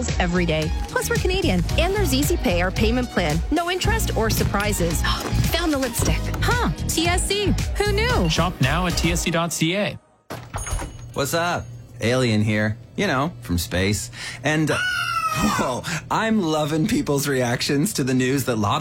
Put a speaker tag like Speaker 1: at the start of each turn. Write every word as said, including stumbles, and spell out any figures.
Speaker 1: smiles every day. Plus, we're Canadian. And there's Easy Pay, our payment plan. No interest or surprises. Found the lipstick. Huh. T S C. Who knew?
Speaker 2: Shop now at T S C dot C A.
Speaker 3: What's up? Alien here. You know, from space. And, uh, whoa, I'm loving people's reactions to the news that Lotto